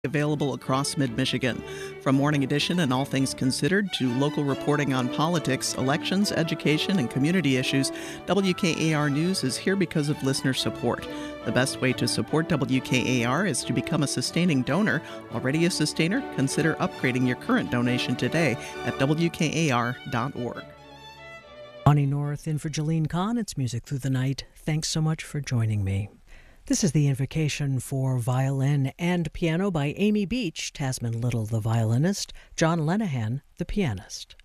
Available across mid-Michigan. From Morning Edition and All Things Considered to local reporting on politics, elections, education, and community issues, WKAR News is here because of listener support. The best way to support WKAR is to become a sustaining donor. Already a sustainer? Consider upgrading your current donation today at WKAR.org. Bonnie North in for Jolene Kahn. It's Music Through the Night. Thanks so much for joining me. This is the Invocation for Violin and Piano by Amy Beach, Tasman Little the violinist, John Lenahan the pianist.